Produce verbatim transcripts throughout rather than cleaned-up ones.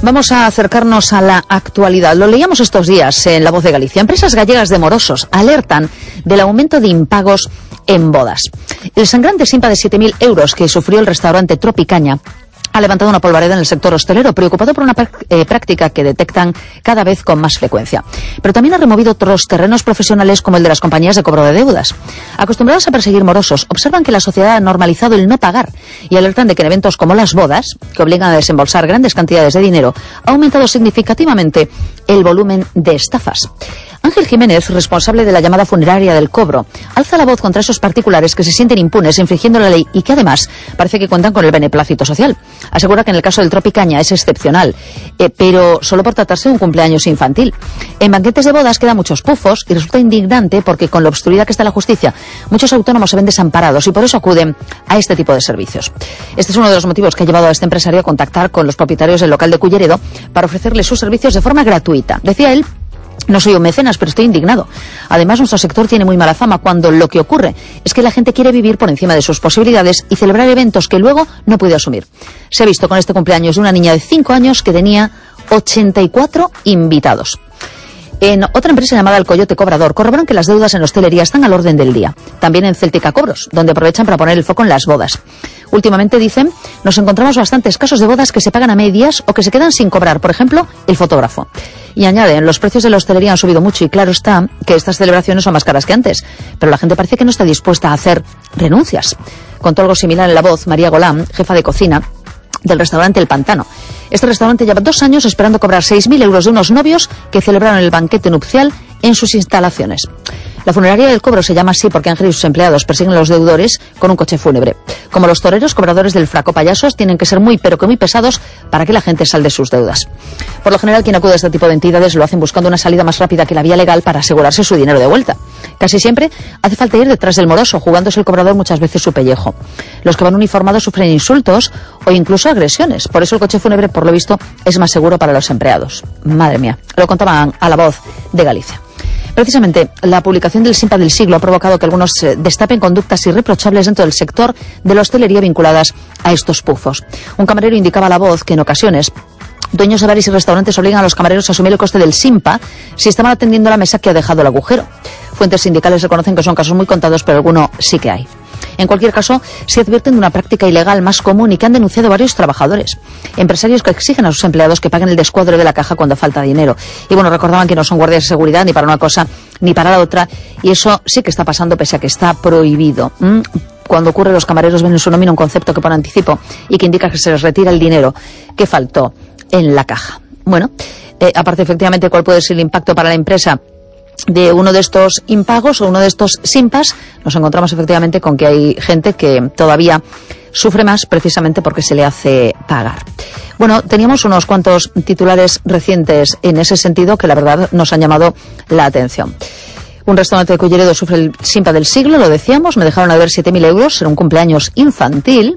Vamos a acercarnos a la actualidad. Lo leíamos estos días en La Voz de Galicia. Empresas gallegas de morosos alertan del aumento de impagos en bodas. El sangrante simpa de siete mil euros que sufrió el restaurante Tropicaña ha levantado una polvareda en el sector hostelero, preocupado por una eh, práctica que detectan cada vez con más frecuencia. Pero también ha removido otros terrenos profesionales como el de las compañías de cobro de deudas. Acostumbrados a perseguir morosos, observan que la sociedad ha normalizado el no pagar y alertan de que en eventos como las bodas, que obligan a desembolsar grandes cantidades de dinero, ha aumentado significativamente el volumen de estafas. Ángel Jiménez, responsable de la llamada funeraria del cobro, alza la voz contra esos particulares que se sienten impunes infringiendo la ley y que además parece que cuentan con el beneplácito social. Asegura que en el caso del Tropicaña es excepcional, eh, pero solo por tratarse de un cumpleaños infantil. En banquetes de bodas quedan muchos pufos y resulta indignante porque con lo obstruida que está la justicia, muchos autónomos se ven desamparados y por eso acuden a este tipo de servicios. Este es uno de los motivos que ha llevado a este empresario a contactar con los propietarios del local de Culleredo para ofrecerles sus servicios de forma gratuita. Decía él: no soy un mecenas, pero estoy indignado. Además, nuestro sector tiene muy mala fama cuando lo que ocurre es que la gente quiere vivir por encima de sus posibilidades y celebrar eventos que luego no puede asumir. Se ha visto con este cumpleaños de una niña de cinco años que tenía ochenta y cuatro invitados. En otra empresa llamada El Coyote Cobrador corroboran que las deudas en hostelería están al orden del día. También en Céltica Cobros, donde aprovechan para poner el foco en las bodas. Últimamente, dicen, nos encontramos bastantes casos de bodas que se pagan a medias o que se quedan sin cobrar, por ejemplo, el fotógrafo. Y añaden, los precios de la hostelería han subido mucho y claro está que estas celebraciones son más caras que antes, pero la gente parece que no está dispuesta a hacer renuncias. Contó algo similar en La Voz María Golán, jefa de cocina del restaurante El Pantano. Este restaurante lleva dos años esperando cobrar seis mil euros de unos novios que celebraron el banquete nupcial en sus instalaciones. La funeraria del cobro se llama así porque Ángel y sus empleados persiguen a los deudores con un coche fúnebre. Como los toreros, cobradores del fraco payasos tienen que ser muy pero que muy pesados para que la gente salde sus deudas. Por lo general, quien acude a este tipo de entidades lo hacen buscando una salida más rápida que la vía legal para asegurarse su dinero de vuelta. Casi siempre hace falta ir detrás del moroso, jugándose el cobrador muchas veces su pellejo. Los que van uniformados sufren insultos o incluso agresiones. Por eso el coche fúnebre, por lo visto, es más seguro para los empleados. Madre mía, lo contaban a La Voz de Galicia. Precisamente, la publicación del Simpa del siglo ha provocado que algunos eh, destapen conductas irreprochables dentro del sector de la hostelería vinculadas a estos pufos. Un camarero indicaba a La Voz que en ocasiones dueños de bares y restaurantes obligan a los camareros a asumir el coste del Simpa si estaban atendiendo la mesa que ha dejado el agujero. Fuentes sindicales reconocen que son casos muy contados, pero alguno sí que hay. En cualquier caso, se advierten de una práctica ilegal más común y que han denunciado varios trabajadores. Empresarios que exigen a sus empleados que paguen el descuadro de la caja cuando falta dinero. Y bueno, recordaban que no son guardias de seguridad ni para una cosa ni para la otra. Y eso sí que está pasando pese a que está prohibido. ¿Mm? Cuando ocurre, los camareros ven en su nómina un concepto que pone anticipo y que indica que se les retira el dinero que faltó en la caja. Bueno, eh, aparte efectivamente, ¿cuál puede ser el impacto para la empresa de uno de estos impagos o uno de estos simpas? Nos encontramos efectivamente con que hay gente que todavía sufre más precisamente porque se le hace pagar. Bueno, teníamos unos cuantos titulares recientes en ese sentido que la verdad nos han llamado la atención. Un restaurante de Culleredo sufre el simpa del siglo, lo decíamos, me dejaron a ver siete mil euros en un cumpleaños infantil.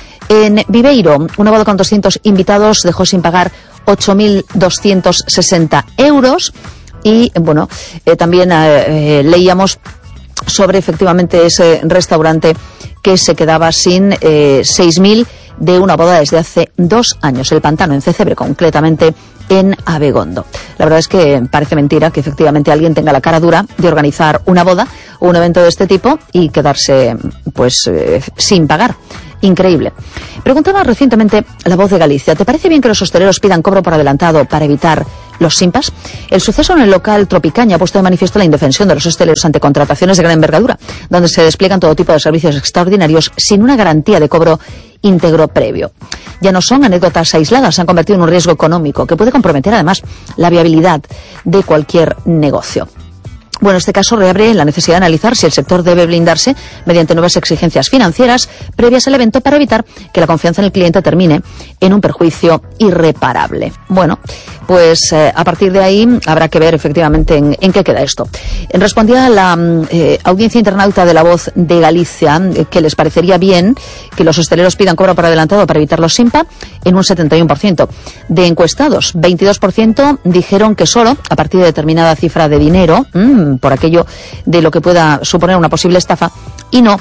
En Viveiro, una boda con doscientos invitados dejó sin pagar ocho mil doscientos sesenta euros. Y, bueno, eh, también eh, leíamos sobre, efectivamente, ese restaurante que se quedaba sin eh, seis mil de una boda desde hace dos años. El Pantano, en Cecebre, concretamente en Abegondo. La verdad es que parece mentira que, efectivamente, alguien tenga la cara dura de organizar una boda o un evento de este tipo y quedarse, pues, eh, sin pagar. Increíble. Preguntaba recientemente La Voz de Galicia, ¿te parece bien que los hosteleros pidan cobro por adelantado para evitar los simpas? El suceso en el local Tropicaña ha puesto de manifiesto la indefensión de los hosteleros ante contrataciones de gran envergadura, donde se despliegan todo tipo de servicios extraordinarios sin una garantía de cobro íntegro previo. Ya no son anécdotas aisladas, se han convertido en un riesgo económico que puede comprometer además la viabilidad de cualquier negocio. Bueno, este caso reabre la necesidad de analizar si el sector debe blindarse mediante nuevas exigencias financieras previas al evento para evitar que la confianza en el cliente termine en un perjuicio irreparable. Bueno, pues eh, a partir de ahí habrá que ver efectivamente en, en qué queda esto. Respondía a la eh, audiencia internauta de La Voz de Galicia eh, que les parecería bien que los hosteleros pidan cobro por adelantado para evitar los simpa en un setenta y uno por ciento de encuestados. veintidós por ciento dijeron que solo a partir de determinada cifra de dinero, mmm, por aquello de lo que pueda suponer una posible estafa, y no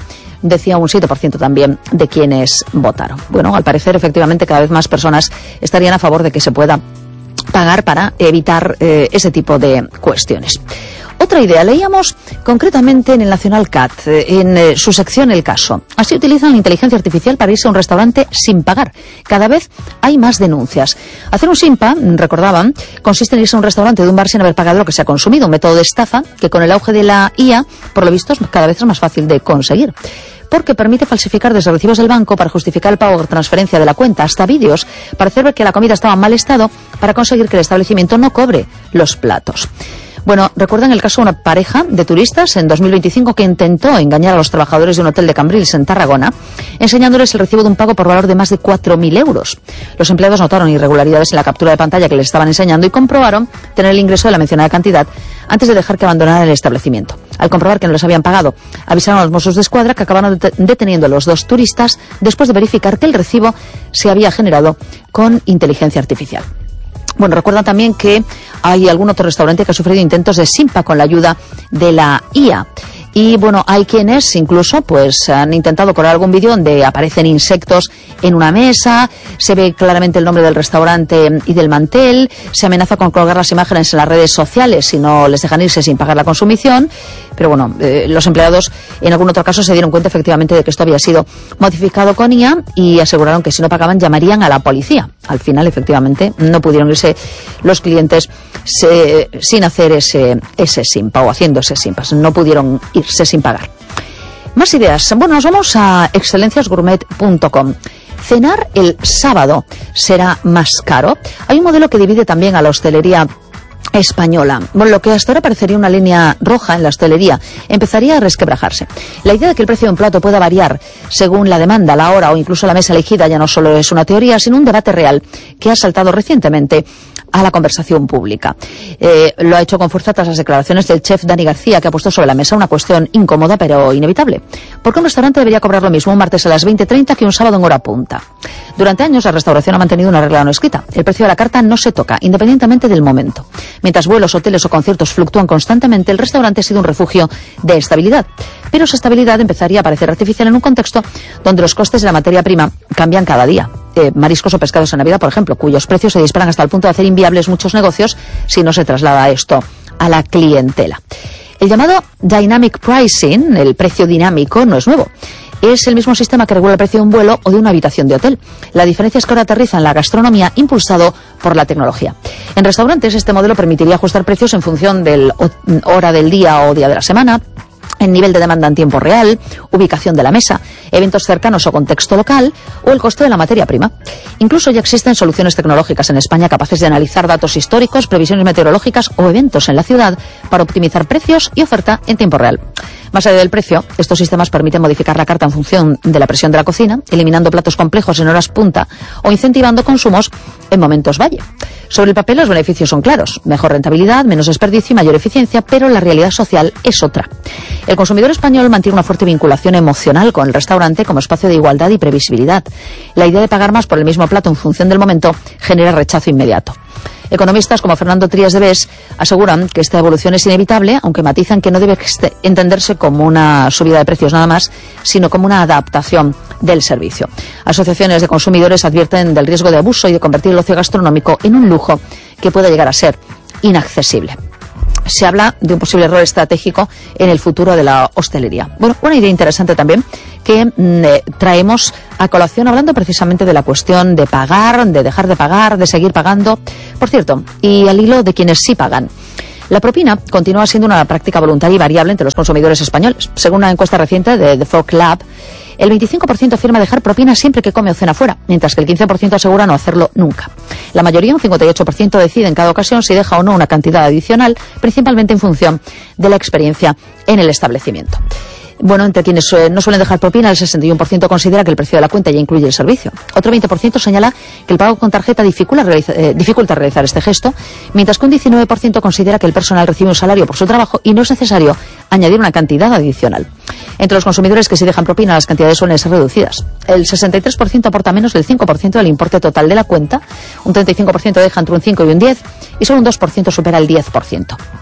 decía un siete por ciento también de quienes votaron. Bueno, al parecer, efectivamente, cada vez más personas estarían a favor de que se pueda pagar para evitar eh, ese tipo de cuestiones. Otra idea, leíamos concretamente en el Nacional Cat, en eh, su sección El Caso. Así utilizan la inteligencia artificial para irse a un restaurante sin pagar. Cada vez hay más denuncias. Hacer un simpa, recordaban, consiste en irse a un restaurante de un bar sin haber pagado lo que se ha consumido. Un método de estafa que con el auge de la I A, por lo visto, cada vez es más fácil de conseguir. Porque permite falsificar desde recibos del banco para justificar el pago o transferencia de la cuenta, hasta vídeos para hacer ver que la comida estaba en mal estado para conseguir que el establecimiento no cobre los platos. Bueno, recuerdan el caso de una pareja de turistas en dos mil veinticinco que intentó engañar a los trabajadores de un hotel de Cambrils en Tarragona, enseñándoles el recibo de un pago por valor de más de cuatro mil euros. Los empleados notaron irregularidades en la captura de pantalla que les estaban enseñando y comprobaron tener el ingreso de la mencionada cantidad antes de dejar que abandonaran el establecimiento. Al comprobar que no les habían pagado, avisaron a los Mossos de Escuadra, que acabaron deteniendo a los dos turistas después de verificar que el recibo se había generado con inteligencia artificial. Bueno, recuerdan también que hay algún otro restaurante que ha sufrido intentos de simpa con la ayuda de la I A. Y bueno, hay quienes incluso pues han intentado colar algún vídeo donde aparecen insectos en una mesa, se ve claramente el nombre del restaurante y del mantel, se amenaza con colgar las imágenes en las redes sociales si no les dejan irse sin pagar la consumición. Pero bueno, eh, los empleados en algún otro caso se dieron cuenta efectivamente de que esto había sido modificado con I A y aseguraron que si no pagaban llamarían a la policía. Al final, efectivamente, no pudieron irse los clientes se, sin hacer ese, ese simpa o haciendo ese simpa. No pudieron irse sin pagar. Más ideas. Bueno, nos vamos a excelencias gourmet punto com. Cenar el sábado será más caro. Hay un modelo que divide también a la hostelería española. Bueno, lo que hasta ahora parecería una línea roja en la hostelería empezaría a resquebrajarse. La idea de que el precio de un plato pueda variar según la demanda, la hora o incluso la mesa elegida ya no solo es una teoría, sino un debate real que ha saltado recientemente a la conversación pública. Eh, lo ha hecho con fuerza tras las declaraciones del chef Dani García, que ha puesto sobre la mesa una cuestión incómoda pero inevitable. ¿Por qué un restaurante debería cobrar lo mismo un martes a las veinte treinta que un sábado en hora punta? Durante años la restauración ha mantenido una regla no escrita. El precio de la carta no se toca, independientemente del momento. Mientras vuelos, hoteles o conciertos fluctúan constantemente, el restaurante ha sido un refugio de estabilidad. Pero esa estabilidad empezaría a parecer artificial en un contexto donde los costes de la materia prima cambian cada día. Eh, mariscos o pescados en Navidad, por ejemplo, cuyos precios se disparan hasta el punto de hacer inviables muchos negocios si no se traslada esto a la clientela. El llamado Dynamic Pricing, el precio dinámico, no es nuevo. Es el mismo sistema que regula el precio de un vuelo o de una habitación de hotel. La diferencia es que ahora aterriza en la gastronomía impulsado por la tecnología. En restaurantes este modelo permitiría ajustar precios en función de la hora del día o día de la semana, en nivel de demanda en tiempo real, ubicación de la mesa, eventos cercanos o contexto local o el coste de la materia prima. Incluso ya existen soluciones tecnológicas en España capaces de analizar datos históricos, previsiones meteorológicas o eventos en la ciudad para optimizar precios y oferta en tiempo real. Más allá del precio, estos sistemas permiten modificar la carta en función de la presión de la cocina, eliminando platos complejos en horas punta o incentivando consumos en momentos valle. Sobre el papel los beneficios son claros: mejor rentabilidad, menos desperdicio y mayor eficiencia, pero la realidad social es otra. El consumidor español mantiene una fuerte vinculación emocional con el restaurante como espacio de igualdad y previsibilidad. La idea de pagar más por el mismo plato en función del momento genera rechazo inmediato. Economistas como Fernando Trías de Bes aseguran que esta evolución es inevitable, aunque matizan que no debe entenderse como una subida de precios nada más, sino como una adaptación del servicio. Asociaciones de consumidores advierten del riesgo de abuso y de convertir el ocio gastronómico en un lujo que pueda llegar a ser inaccesible. Se habla de un posible error estratégico en el futuro de la hostelería. Bueno, una idea interesante también que eh, traemos a colación hablando precisamente de la cuestión de pagar, de dejar de pagar, de seguir pagando. Por cierto, y al hilo de quienes sí pagan. La propina continúa siendo una práctica voluntaria y variable entre los consumidores españoles. Según una encuesta reciente de The Folk Lab, el veinticinco por ciento afirma dejar propina siempre que come o cena fuera, mientras que el quince por ciento asegura no hacerlo nunca. La mayoría, un cincuenta y ocho por ciento, decide en cada ocasión si deja o no una cantidad adicional, principalmente en función de la experiencia en el establecimiento. Bueno, entre quienes eh, no suelen dejar propina, el sesenta y uno por ciento considera que el precio de la cuenta ya incluye el servicio. Otro veinte por ciento señala que el pago con tarjeta dificulta, realiza, eh, dificulta realizar este gesto, mientras que un diecinueve por ciento considera que el personal recibe un salario por su trabajo y no es necesario añadir una cantidad adicional. Entre los consumidores que sí dejan propina, las cantidades suelen ser reducidas. El sesenta y tres por ciento aporta menos del cinco por ciento del importe total de la cuenta, un treinta y cinco por ciento deja entre un cinco y un diez, y solo un dos por ciento supera el diez por ciento.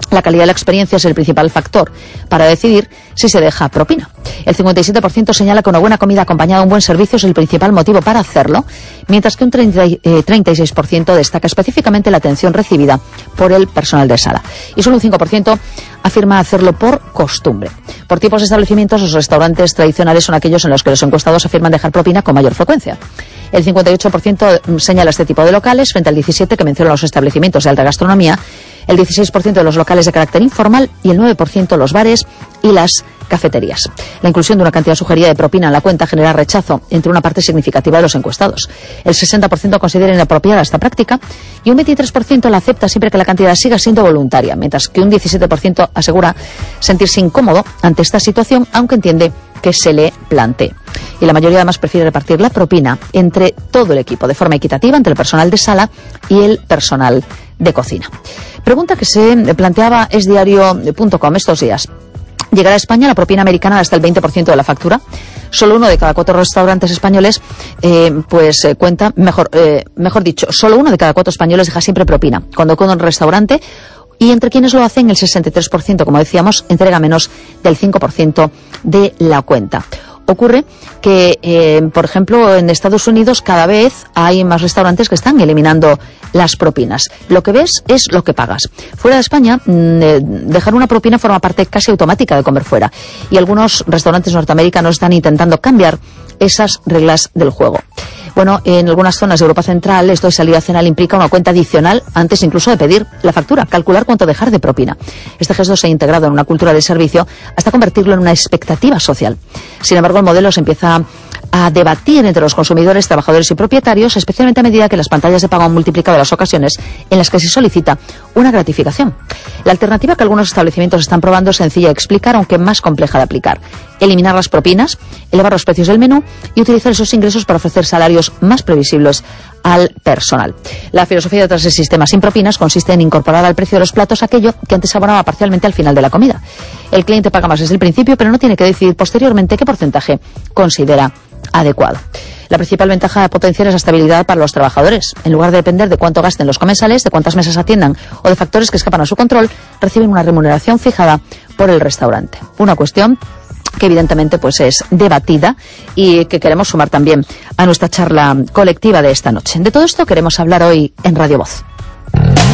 La calidad de la experiencia es el principal factor para decidir si se deja propina. El cincuenta y siete por ciento señala que una buena comida acompañada de un buen servicio es el principal motivo para hacerlo, mientras que un treinta, eh, treinta y seis por ciento destaca específicamente la atención recibida por el personal de sala. Y solo un cinco por ciento afirma hacerlo por costumbre. Por tipos de establecimientos, los restaurantes tradicionales son aquellos en los que los encuestados afirman dejar propina con mayor frecuencia. El cincuenta y ocho por ciento señala este tipo de locales, frente al diecisiete por ciento que menciona los establecimientos de alta gastronomía, el dieciséis por ciento de los locales de carácter informal y el nueve por ciento los bares y las cafeterías. La inclusión de una cantidad sugerida de propina en la cuenta genera rechazo entre una parte significativa de los encuestados. El sesenta por ciento considera inapropiada esta práctica y un veintitrés por ciento la acepta siempre que la cantidad siga siendo voluntaria, mientras que un diecisiete por ciento asegura sentirse incómodo ante esta situación, aunque entiende que se le plantee. Y la mayoría además prefiere repartir la propina entre todo el equipo, de forma equitativa entre el personal de sala y el personal de cocina. Pregunta que se planteaba esdiario punto com estos días. ¿Llegará a España la propina americana hasta el veinte por ciento de la factura? Solo uno de cada cuatro restaurantes españoles eh, pues eh, cuenta, mejor, eh, mejor dicho, solo uno de cada cuatro españoles deja siempre propina cuando come en un restaurante, y entre quienes lo hacen el sesenta y tres por ciento, como decíamos, entrega menos del cinco por ciento de la cuenta. Ocurre que, eh, por ejemplo, en Estados Unidos cada vez hay más restaurantes que están eliminando las propinas. Lo que ves es lo que pagas. Fuera de España, eh, dejar una propina forma parte casi automática de comer fuera. Y algunos restaurantes norteamericanos están intentando cambiar esas reglas del juego. Bueno, en algunas zonas de Europa Central, esto de salir a cenar implica una cuenta adicional antes incluso de pedir la factura, calcular cuánto dejar de propina. Este gesto se ha integrado en una cultura de servicio hasta convertirlo en una expectativa social. Sin embargo, el modelo se empieza a debatir entre los consumidores, trabajadores y propietarios, especialmente a medida que las pantallas de pago han multiplicado las ocasiones en las que se solicita una gratificación. La alternativa que algunos establecimientos están probando es sencilla de explicar, aunque más compleja de aplicar. Eliminar las propinas, elevar los precios del menú y utilizar esos ingresos para ofrecer salarios más previsibles al personal. La filosofía detrás del sistema sin propinas consiste en incorporar al precio de los platos aquello que antes abonaba parcialmente al final de la comida. El cliente paga más desde el principio, pero no tiene que decidir posteriormente qué porcentaje considera adecuado. La principal ventaja potencial es la estabilidad para los trabajadores. En lugar de depender de cuánto gasten los comensales, de cuántas mesas atiendan o de factores que escapan a su control, reciben una remuneración fijada por el restaurante. Una cuestión que evidentemente pues es debatida y que queremos sumar también a nuestra charla colectiva de esta noche. De todo esto queremos hablar hoy en Radio Voz.